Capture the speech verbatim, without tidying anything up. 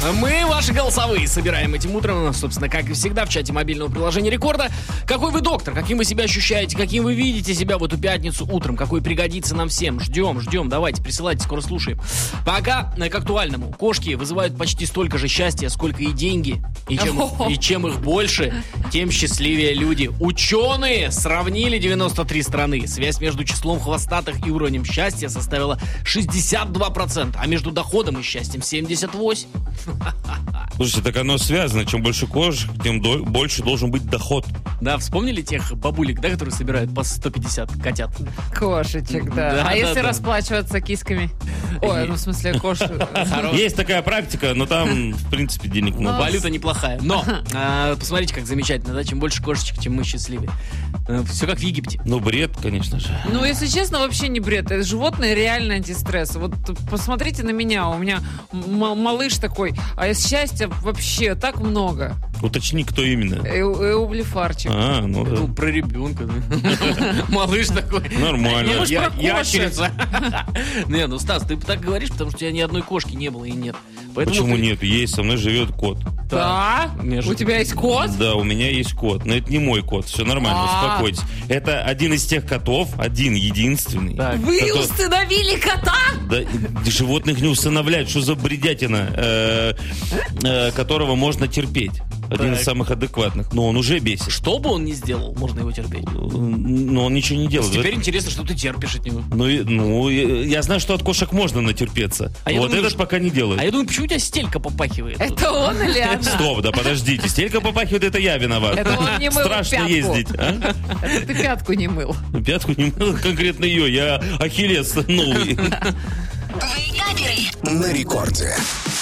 Мы ваши голосовые собираем этим утром, собственно, как и всегда, в чате мобильного приложения Рекорда. Какой вы доктор? Каким вы себя ощущаете? Каким вы видите себя в эту пятницу утром? Какой пригодится нам всем? Ждем, ждем. Давайте, присылайте, скоро слушаем. Пока к актуальному. Кошки вызывают почти столько же счастья, сколько и деньги. И чем, и чем их больше, тем счастливее люди. Ученые сравнили девяносто три страны. Связь между числом хвостатых и уровнем счастья составила шестьдесят два процента, а между доходом и счастьем семьдесят восемь процентов. Слушайте, так оно связано. Чем больше кошек, тем до- больше должен быть доход. Да, вспомнили тех бабулек, да, которые собирают по сто пятьдесят котят? Кошечек, да. Да, а да, если да. расплачиваться кисками? Ой, ну в смысле кошек. Есть такая практика, но там, в принципе, денег много. Валюта неплохая. Но, а, посмотрите, как замечательно, да? Чем больше кошечек, тем мы счастливее. Все как в Египте. Ну, бред, конечно же. Ну, если честно, вообще не бред. Это животные реально антистресс. Вот посмотрите на меня. У меня м- малыш такой, а из счастья вообще так много. Уточни, кто именно. Эублифарчик. А, ну Ну, да. про ребенка. Малыш такой. Нормально. Ну, может, Я- про кошек. ящерица. Не, ну, Стас, ты так говоришь, потому что у тебя ни одной кошки не было и нет. Поэтому Почему ты- нет? Есть, со мной живет кот. Да? Между- У тебя есть кот? Да, у меня есть кот. Но это не мой кот, все нормально, А. успокойтесь. Это один из тех котов, один, единственный. Так. Вы Который- установили кота? Да, животных не усыновляют, что за бредятина, э, э, которого можно терпеть. Один Так. из самых адекватных. Но он уже бесит. Что бы он ни сделал, можно его терпеть. Но он ничего не делает. Теперь интересно, что ты терпишь от него. Ну, и- ну, и- я знаю, что от кошек можно натерпеться. А я вот думаю, этот что- пока не делает. А я думаю, почему у тебя стелька попахивает? Это он или она? Стоп, да подождите. Стелька попахивает, это я виноват. Это он не мыл Страшно пятку. ездить. А? Это ты пятку не мыл. Пятку не мыл, конкретно ее. Я Ахиллес новый. На рекорде.